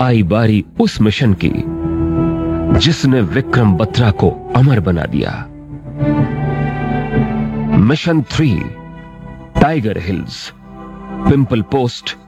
आई बारी उस मिशन की जिसने विक्रम बत्रा को अमर बना दिया। Mission 3 tiger hills, pimple post,